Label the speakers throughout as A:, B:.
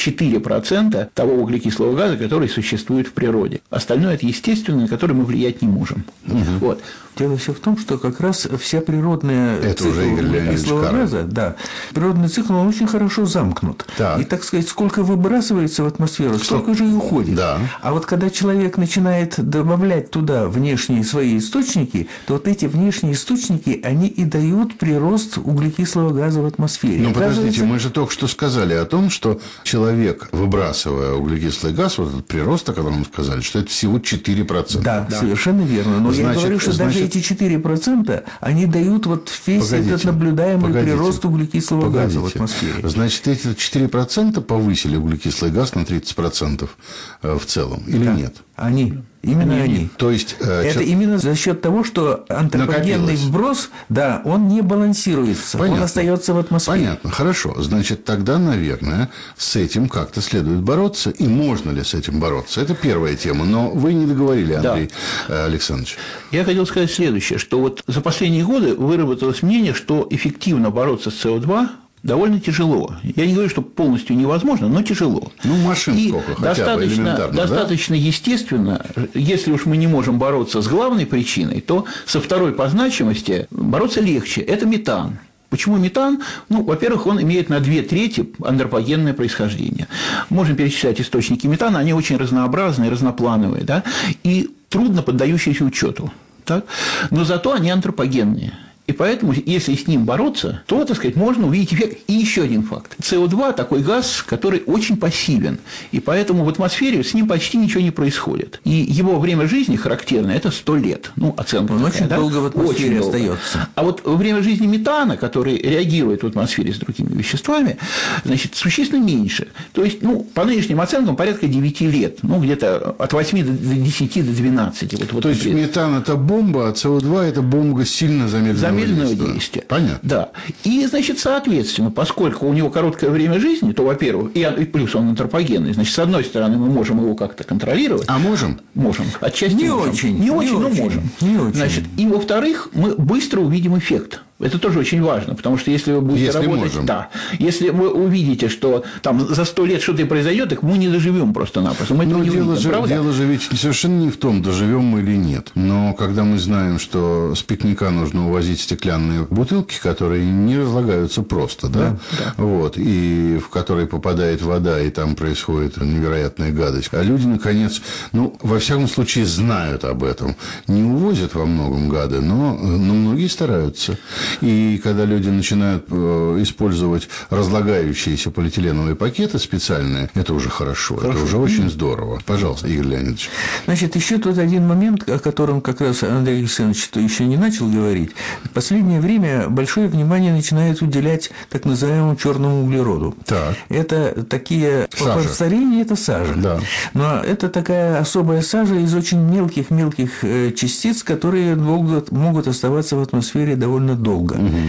A: 4% того углекислого газа, который существует в природе. Остальное – это естественное, на которое мы влиять не можем. Вот.
B: Дело все в том, что как раз вся природная
C: цикл углекислого газа,
B: да, природный цикл, он очень хорошо замкнут.
C: Так.
B: И, так сказать, сколько выбрасывается в атмосферу, столько же и уходит.
C: Да.
B: А вот когда человек начинает добавлять туда внешние свои источники, то вот эти внешние источники, они и дают прирост углекислого газа в атмосфере.
C: Но подождите, мы же только что сказали о том, что человек, выбрасывая углекислый газ, вот этот прирост, о котором мы сказали, что это всего 4%.
B: Да, совершенно верно. Но я говорю, что даже эти 4%, они дают вот весь этот наблюдаемый прирост углекислого газа в атмосфере.
C: Значит, эти 4% повысили углекислый газ на 30% в целом или нет?
B: Именно они.
C: То есть,
B: это именно за счет того, что антропогенный вброс, да, он не балансируется, понятно. Он остается в атмосфере.
C: Понятно, хорошо. Значит, тогда, наверное, с этим как-то следует бороться. И можно ли с этим бороться? Это первая тема. Но вы не договорили, Андрей Александрович.
A: Я хотел сказать следующее, что вот за последние годы выработалось мнение, что эффективно бороться с СО2 довольно тяжело. Я не говорю, что полностью невозможно, но тяжело.
C: Машин
A: и
C: сколько хотя бы элементарно,
A: достаточно естественно, если уж мы не можем бороться с главной причиной, то со второй по значимости бороться легче. Это метан. Почему метан? Во-первых, он имеет на 2/3 антропогенное происхождение. Можем перечислять источники метана, они очень разнообразные, разноплановые, да, и трудно поддающиеся учету. Так? Но зато они антропогенные. И поэтому, если с ним бороться, то, так сказать, можно увидеть эффект. И еще один факт. СО2 – такой газ, который очень пассивен. И поэтому в атмосфере с ним почти ничего не происходит. И его время жизни характерное – это 100 лет. Оценка
B: он
A: такая,
B: очень долго в атмосфере остается.
A: А вот время жизни метана, который реагирует в атмосфере с другими веществами, значит, существенно меньше. То есть, по нынешним оценкам, порядка 9 лет. Где-то от 8 до 10 до 12.
C: То есть, метан – это бомба, а СО2 – это бомба сильно замедленного
A: действия.
C: Понятно.
A: Да. И, значит, соответственно, поскольку у него короткое время жизни, то, во-первых, и плюс он антропогенный, значит, с одной стороны, мы можем его как-то контролировать.
C: А можем?
A: Можем. Отчасти
B: не
A: можем.
B: Очень.
A: Не очень, но можем.
B: Не очень.
A: Значит, и, во-вторых, мы быстро увидим эффект. Это тоже очень важно, потому что если вы будете работать...
C: Можем.
A: Да. Если вы увидите, что там за 100 лет что-то произойдет, так мы не доживем просто-напросто. Мы этого не увидим, правда?
C: Дело же ведь совершенно не в том, доживем мы или нет. Но когда мы знаем, что с пикника нужно увозить стеклянные бутылки, которые не разлагаются просто, да? Вот, и в которые попадает вода, и там происходит невероятная гадость. А люди, наконец, во всяком случае, знают об этом. Не увозят во многом гады, но многие стараются. И когда люди начинают использовать разлагающиеся полиэтиленовые пакеты специальные, это уже хорошо. Это уже очень здорово. Пожалуйста, Игорь Леонидович.
B: Значит, еще тут один момент, о котором как раз Андрей Александрович еще не начал говорить. В последнее время большое внимание начинает уделять так называемому черному углероду.
C: Так.
B: Это такие... По старению это сажа.
C: Да.
B: Но это такая особая сажа из очень мелких частиц, которые могут оставаться в атмосфере довольно долго.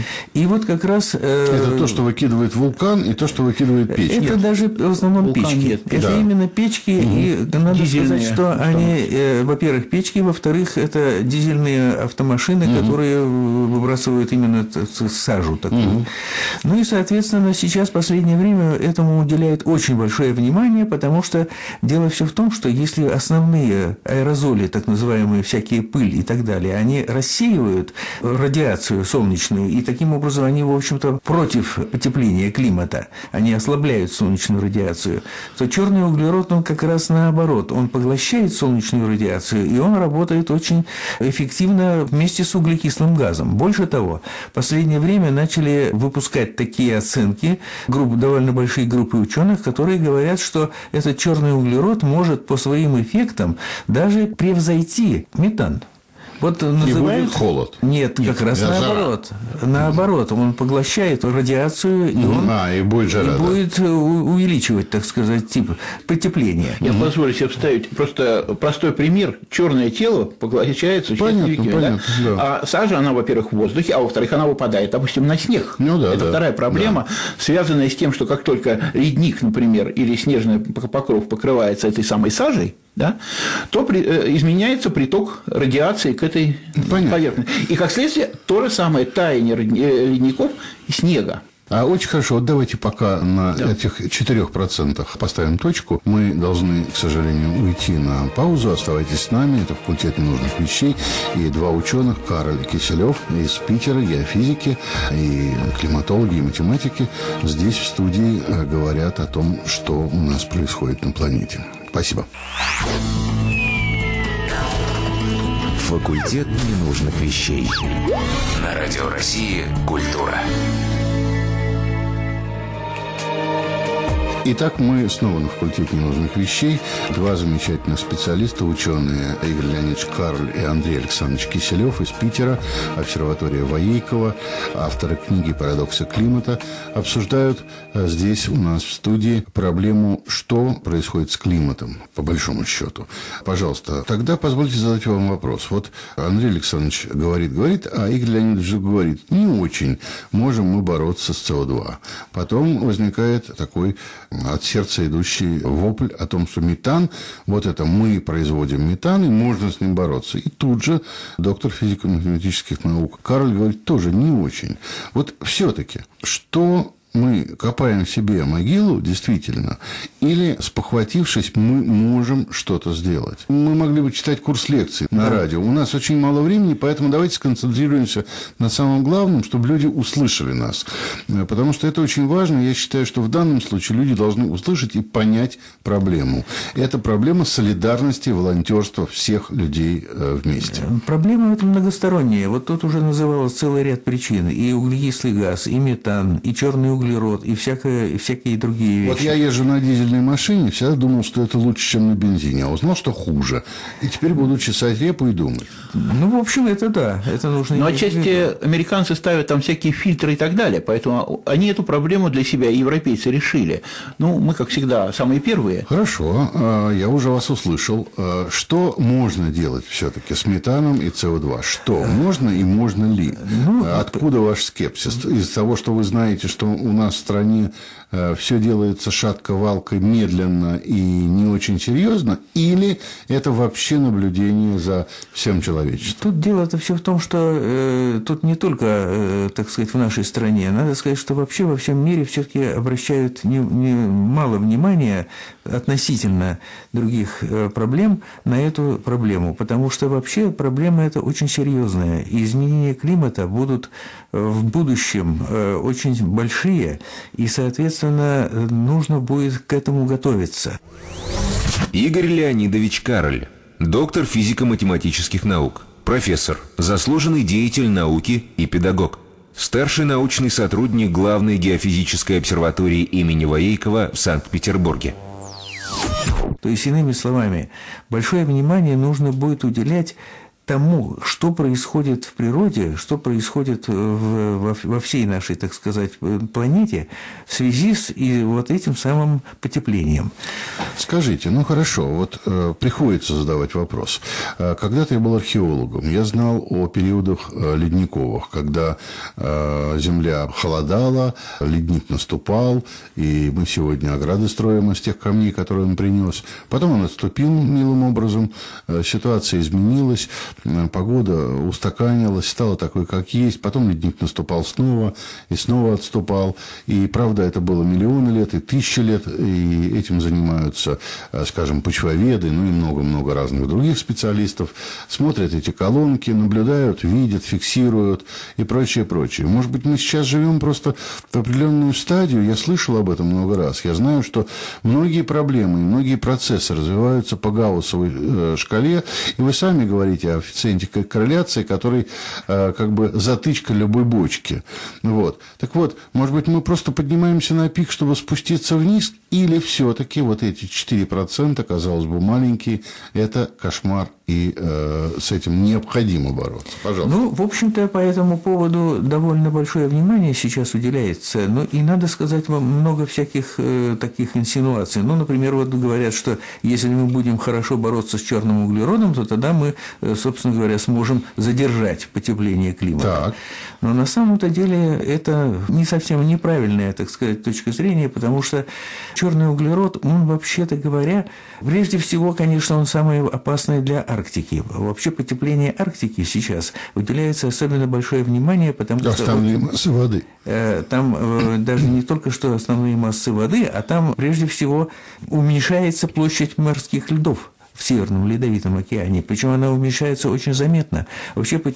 B: И вот как раз...
C: это то, что выкидывает вулкан, и то, что выкидывает печь.
B: Это даже в основном
A: вулкан
B: печки.
A: нет.
B: Это именно печки. И надо
A: дизельные
B: сказать, что они, во-первых, печки, во-вторых, это дизельные автомашины, которые выбрасывают именно сажу такую. И, соответственно, сейчас в последнее время этому уделяют очень большое внимание, потому что дело все в том, что если основные аэрозоли, так называемые всякие пыль и так далее, они рассеивают радиацию солнечную, и таким образом они, в общем-то, против потепления климата, они ослабляют солнечную радиацию, то черный углерод, он как раз наоборот, он поглощает солнечную радиацию, и он работает очень эффективно вместе с углекислым газом. Больше того, в последнее время начали выпускать такие оценки, довольно большие группы ученых, которые говорят, что этот черный углерод может по своим эффектам даже превзойти метан. Вот называют...
C: И будет холод.
B: Нет, как раз наоборот. Наоборот, он поглощает радиацию, и он
C: и будет жара,
B: будет увеличивать, так сказать, тип потепления.
A: Я позволю себе вставить просто простой пример. Черное тело поглощается
C: понятно,
A: а сажа, она, во-первых, в воздухе, а во-вторых, она выпадает, допустим, на снег. Это вторая проблема, связанная с тем, что как только ледник, например, или снежный покров покрывается этой самой сажей, то изменяется приток радиации к этой поверхности. И, как следствие, то же самое таяние ледников и снега.
C: Очень хорошо. Вот давайте пока на этих 4% поставим точку. Мы должны, к сожалению, уйти на паузу. Оставайтесь с нами. Это «Факультет ненужных вещей». И два ученых, Кароль Киселев из Питера, геофизики, и климатологи, и математики, здесь в студии говорят о том, что у нас происходит на планете. Спасибо.
D: Факультет ненужных вещей. На Радио России «Культура».
C: Итак, мы снова на факультете ненужных вещей. Два замечательных специалиста, ученые Игорь Леонидович Кароль и Андрей Александрович Киселев из Питера, обсерватория Воейкова, авторы книги «Парадоксы климата», обсуждают здесь у нас в студии проблему, что происходит с климатом, по большому счету. Пожалуйста, тогда позвольте задать вам вопрос. Вот Андрей Александрович говорит, а Игорь Леонидович говорит, не очень можем мы бороться с СО2. Потом возникает такой от сердца идущий вопль о том, что метан, вот это мы производим метан, и можно с ним бороться. И тут же доктор физико-математических наук Кароль говорит, тоже не очень. Вот все-таки, что мы копаем себе могилу, действительно, или, спохватившись, мы можем что-то сделать. Мы могли бы читать курс лекций на радио. У нас очень мало времени, поэтому давайте сконцентрируемся на самом главном, чтобы люди услышали нас. Потому что это очень важно. Я считаю, что в данном случае люди должны услышать и понять проблему. Это проблема солидарности, волонтерства всех людей вместе.
B: Проблема эта многосторонняя. Вот тут уже называлось целый ряд причин. И углекислый газ, и метан, и черный углерод, и всякие другие вещи.
C: Вот я езжу на дизельной машине, всегда думал, что это лучше, чем на бензине, а узнал, что хуже. И теперь буду чесать репу и думать.
B: Ну, в общем, это да. Это нужно.
A: Но отчасти американцы ставят там всякие фильтры и так далее, поэтому они эту проблему для себя, европейцы, решили. Ну, мы, как всегда, самые первые.
C: Хорошо, я уже вас услышал. Что можно делать все-таки с метаном и СО2? Что можно и можно ли? Откуда ваш скепсис? Из того, что вы знаете, что у нас в стране все делается шатко-валкой, медленно и не очень серьезно, или это вообще наблюдение за всем человечеством?
B: Тут дело-то все в том, что тут не только, так сказать, в нашей стране. Надо сказать, что вообще во всем мире все-таки обращают мало внимания относительно других проблем на эту проблему. Потому что вообще проблема эта очень серьезная. И изменения климата будут в будущем очень большие. И, соответственно, нужно будет к этому готовиться.
D: Игорь Леонидович Кароль, доктор физико-математических наук, профессор, заслуженный деятель науки и педагог, старший научный сотрудник Главной геофизической обсерватории имени Воейкова в Санкт-Петербурге.
B: То есть, иными словами, большое внимание нужно будет уделять тому, что происходит в природе, что происходит во всей нашей, так сказать, планете в связи с вот этим самым потеплением.
C: Скажите, ну хорошо, вот приходится задавать вопрос. Когда-то я был археологом, я знал о периодах ледниковых, когда земля холодала, ледник наступал, и мы сегодня ограды строим из тех камней, которые он принес. Потом он отступил милым образом, ситуация изменилась, погода устаканилась, стала такой, как есть. Потом ледник наступал снова и снова отступал. И, правда, это было миллионы лет и тысячи лет. И этим занимаются, скажем, почвоведы, ну и много-много разных других специалистов. Смотрят эти колонки, наблюдают, видят, фиксируют и прочее, прочее. Может быть, мы сейчас живем просто в определенную стадию. Я слышал об этом много раз. Я знаю, что многие проблемы, многие процессы развиваются по гауссовой шкале. И вы сами говорите о коэффициенте корреляции, который как бы затычка любой бочки. Вот. Так вот, может быть, мы просто поднимаемся на пик, чтобы спуститься вниз, или все-таки вот эти 4%, казалось бы, маленькие, это кошмар, и с этим необходимо бороться. Пожалуйста.
B: Ну, в общем-то, по этому поводу довольно большое внимание сейчас уделяется. Ну, и надо сказать вам много всяких таких инсинуаций. Ну, например, вот говорят, что если мы будем хорошо бороться с черным углеродом, то тогда мы, собственно говоря, сможем задержать потепление климата.
C: Так.
B: Но на самом-то деле это не совсем неправильная, так сказать, точка зрения, потому что черный углерод, он, вообще-то говоря, прежде всего, конечно, он самый опасный для Арктики. Вообще потепление Арктики сейчас уделяется особенно большое внимание, потому что...
C: Основные массы воды.
B: Там даже не только что основные массы воды, а там прежде всего уменьшается площадь морских льдов в Северном Ледовитом океане. Причем она уменьшается очень заметно. Вообще